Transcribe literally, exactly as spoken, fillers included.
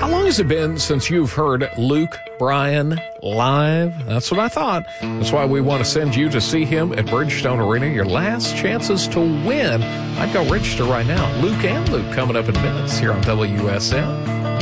How long has it been since you've heard Luke Bryan live? That's what I thought. That's why we want to send you to see him at Bridgestone Arena. Your last chances to win. I'd go register right now. Luke and Luke coming up in minutes here on W S M.